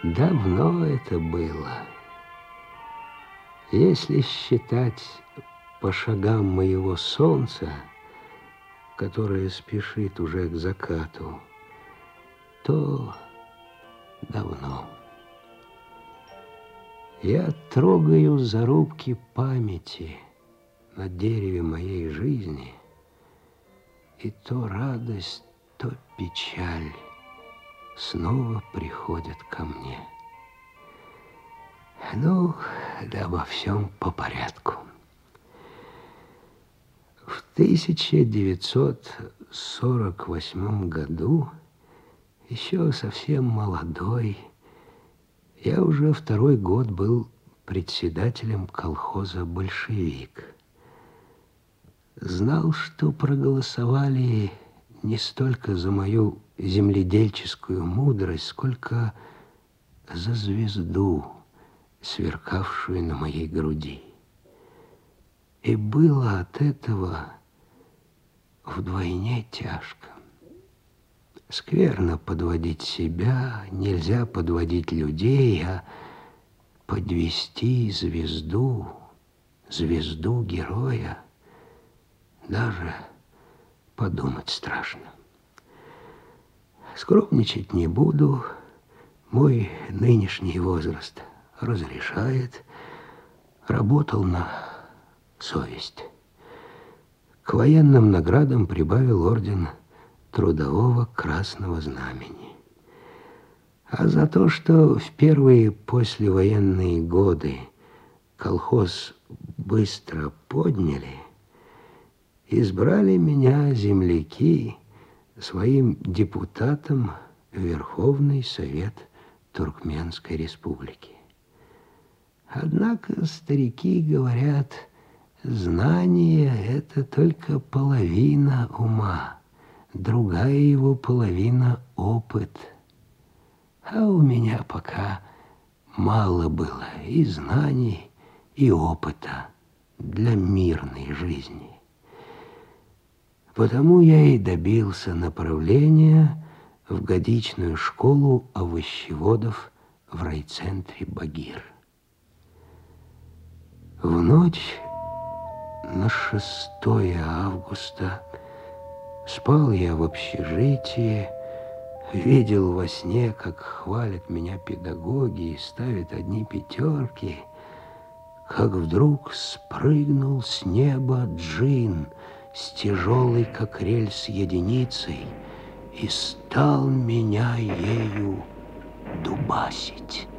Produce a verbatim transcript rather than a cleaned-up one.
Давно это было. Если считать по шагам моего солнца, которое спешит уже к закату, то давно. Я трогаю зарубки памяти на дереве моей жизни, и то радость, то печаль снова приходят ко мне. Ну, да обо всем по порядку. В тысяча девятьсот сорок восьмом году, еще совсем молодой, я уже второй год был председателем колхоза «Большевик». Знал, что проголосовали не столько за мою земледельческую мудрость, сколько за звезду, сверкавшую на моей груди. И было от этого вдвойне тяжко. Скверно подводить себя, нельзя подводить людей, а подвести звезду, звезду героя, даже подумать страшно. Скромничать не буду, мой нынешний возраст разрешает, работал на совесть. К военным наградам прибавил орден Трудового Красного Знамени. А за то, что в первые послевоенные годы колхоз быстро подняли, избрали меня земляки своим депутатом в Верховный Совет Туркменской Республики. Однако старики говорят, знание — это только половина ума, другая его половина — опыт. А у меня пока мало было и знаний, и опыта для мирной жизни. Потому я и добился направления в годичную школу овощеводов в райцентре Багир. В ночь на шестое августа спал я в общежитии, видел во сне, как хвалят меня педагоги и ставят одни пятерки, как вдруг спрыгнул с неба джин с тяжелой, как рельс, единицей и стал меня ею дубасить.